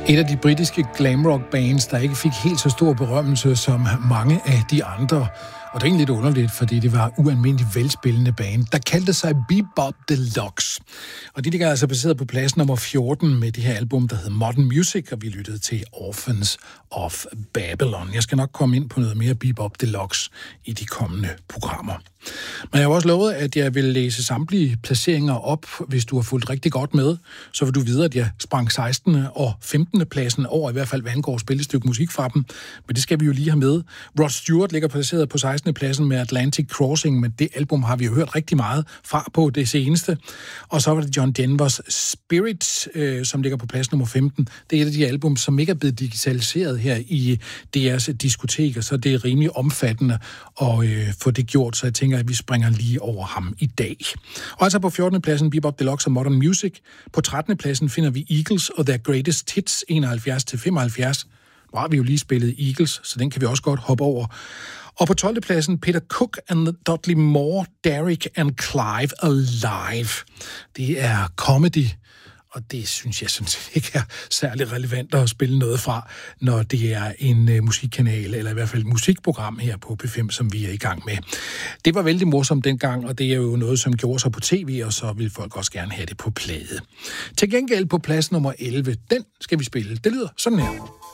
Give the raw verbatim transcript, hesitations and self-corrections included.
Et af de britiske glamrock bands, der ikke fik helt så stor berømmelse som mange af de andre. Og det er egentlig lidt underligt, fordi det var ualmindeligt velspillende band, der kaldte sig Bebop Deluxe. Og de ligger altså baseret på plads nummer fjorten med det her album, der hedder Modern Music, og vi lyttede til Orphans of Babylon. Jeg skal nok komme ind på noget mere Bebop Deluxe i de kommende programmer. Men jeg har også lovet, at jeg vil læse samtlige placeringer op, hvis du har fulgt rigtig godt med. Så vil du vide, at jeg sprang sekstende og femtende pladsen over, i hvert fald hvad angår spille et stykke musik fra dem. Men det skal vi jo lige have med. Rod Stewart ligger placeret på sekstende pladsen med Atlantic Crossing, men det album har vi jo hørt rigtig meget fra på det seneste. Og så var det John Denvers Spirit, øh, som ligger på plads nummer femten. Det er et af de album, som ikke er blevet digitaliseret her i deres diskoteker, så det er rimelig omfattende at øh, få det gjort, så jeg tænker, at vi springer lige over ham i dag. Og altså på fjortende pladsen Bebop Deluxe og Modern Music. På trettende pladsen finder vi Eagles og Their Greatest Hits enoghalvfjerds til femoghalvfjerds. Nu har vi jo lige spillet Eagles, så den kan vi også godt hoppe over. Og på tolvte pladsen Peter Cook and Dudley Moore, Derek and Clive Alive. Det er comedy, og det synes jeg sådan set ikke er særlig relevant at spille noget fra, når det er en uh, musikkanal, eller i hvert fald et musikprogram her på P fem, som vi er i gang med. Det var vældig morsomt dengang, og det er jo noget, som gjorde sig på tv, og så vil folk også gerne have det på plade. Til gengæld på plads nummer elleve, den skal vi spille. Det lyder sådan her.